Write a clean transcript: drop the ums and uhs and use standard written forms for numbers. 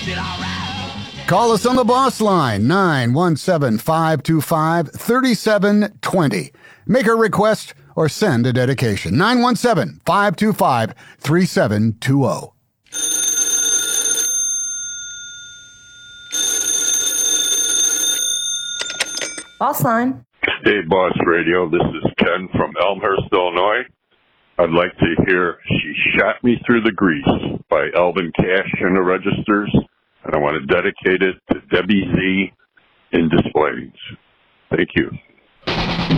Call us on the boss line, 917-525-3720. Make a request or send a dedication, 917-525-3720. Boss line. Hey, Boss Radio. This is Ken from Elmhurst, Illinois. I'd like to hear She Shot Me Through the Grease by Alvin Cash and the Registers, and I want to dedicate it to Debbie Z in Des Plaines. Thank you.